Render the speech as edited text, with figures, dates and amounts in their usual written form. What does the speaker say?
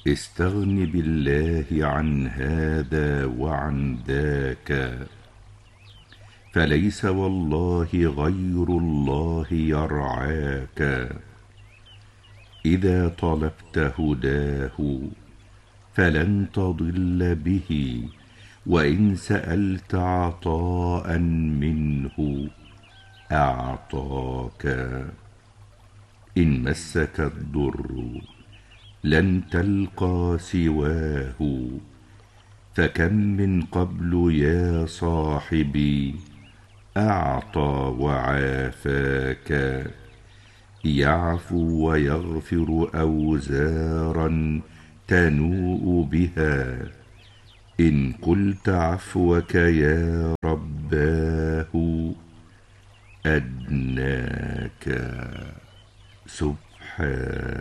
استغن بالله عن هذا وعن ذاك، فليس والله غير الله يرعاك. إذا طلبت هداه فلن تضل به، وإن سألت عطاء منه أعطاك. إن مسك الضر لن تلقى سواه، فكم من قبل يا صاحبي أعطى وعافاك. يعفو ويغفر أوزارا تنوء بها، إن قلت عفوك يا رباه أدناك. سبحان